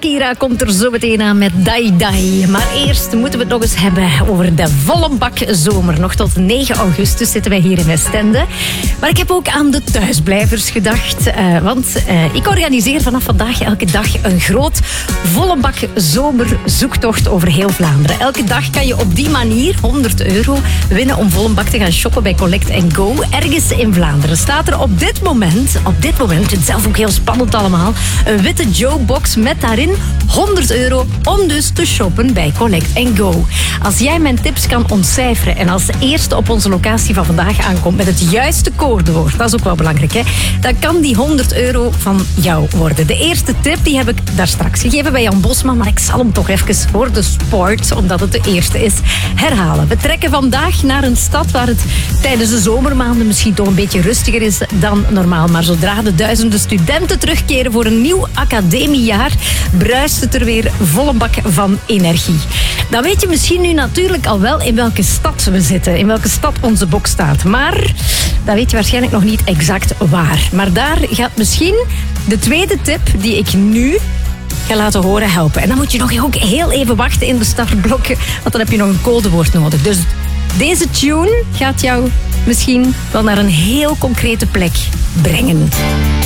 Shakira komt er zo meteen aan met Dai Dai. Maar eerst moeten we het nog eens hebben over de volle bak zomer. Nog tot 9 augustus zitten wij hier in Westende. Maar ik heb ook aan de thuisblijvers gedacht. Want ik organiseer vanaf vandaag elke dag een groot volle bak zomerzoektocht over heel Vlaanderen. Elke dag kan je op die manier €100 winnen om volle bak te gaan shoppen bij Collect & Go. Ergens in Vlaanderen staat er op dit moment, ik vind het zelf ook heel spannend allemaal, een witte Joe-box met daarin €100 om dus te shoppen bij Collect & Go. Als jij mijn tips kan ontcijferen en als eerste op onze locatie van vandaag aankomt met het juiste codewoord, dat is ook wel belangrijk, hè, dan kan die €100 van jou worden. De eerste tip die heb ik daar straks gegeven bij Jan Bosman, maar ik zal hem toch even voor de sport, omdat het de eerste is, herhalen. We trekken vandaag naar een stad waar het tijdens de zomermaanden misschien toch een beetje rustiger is dan normaal. Maar zodra de duizenden studenten terugkeren voor een nieuw academiejaar, bruist het er weer volle bak van energie. Dan weet je misschien nu natuurlijk al wel in welke stad we zitten, in welke stad onze box staat. Maar dat weet je waarschijnlijk nog niet exact waar. Maar daar gaat misschien de tweede tip die ik nu ga laten horen helpen. En dan moet je nog ook heel even wachten in de startblokken, want dan heb je nog een codewoord nodig. Dus deze tune gaat jou misschien wel naar een heel concrete plek brengen.